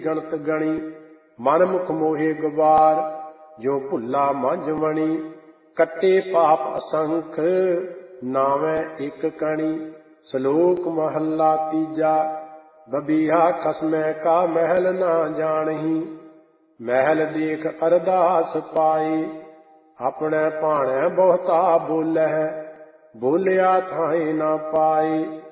ਗਣਤ ਗਣੀ। ਮਨ ਮੁਖ ਮੋਹੇ ਗਵਾਰ, ਜੋ ਭੁੱਲਾ ਮੰਝ ਵਣੀ। ਕੱਟੇ ਪਾਪ ਅਸੰਖ, ਨਾਵੇਂ ਇੱਕ ਕਣੀ। ਸ਼ਲੋਕ ਮਹੱਲਾ ਤੀਜਾ। ਬਬੀਹਾ ਖਸਮੈ ਕਾ ਮਹਿਲ ਨਾ ਜਾਣਹੀ। ਮਹਿਲ ਦੇਖ ਅਰਦਾਸ ਪਾਏ, ਆਪਣੇ ਭਾਣੈ ਬਹੁਤਾ ਬੋਲਹਿ। ਬੋਲਿਆ ਥਾਏ ਨਾ ਪਾਏ।